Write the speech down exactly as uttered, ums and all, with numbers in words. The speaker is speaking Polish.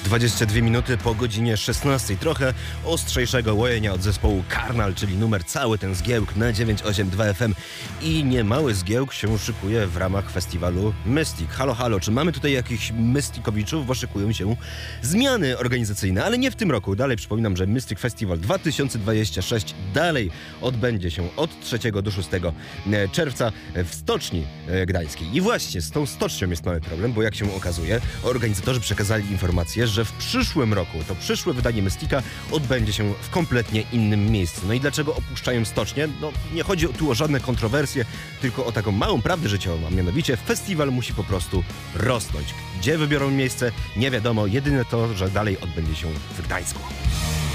dwadzieścia dwie minuty po godzinie szesnastej. Trochę ostrzejszego łojenia od zespołu Karnal, czyli numer cały ten zgiełk na dziewięć osiem dwa F M. I niemały zgiełk się szykuje w ramach festiwalu Mystic. Halo, halo, czy mamy tutaj jakichś Mysticowiczów? Bo szykują się zmiany organizacyjne, ale nie w tym roku. Dalej przypominam, że Mystic Festival dwa tysiące dwudziesty szósty dalej odbędzie się od trzeciego do szóstego czerwca w Stoczni Gdańskiej. I właśnie z tą stocznią jest mały problem, bo jak się okazuje, organizatorzy przekazali informację, że w przyszłym roku to przyszłe wydanie Mystica odbędzie się w kompletnie innym miejscu. No i dlaczego opuszczają stocznię? No nie chodzi tu o żadne kontrowersje, tylko o taką małą prawdę życiową, a mianowicie festiwal musi po prostu rosnąć. Gdzie wybiorą miejsce? Nie wiadomo, jedyne to, że dalej odbędzie się w Gdańsku.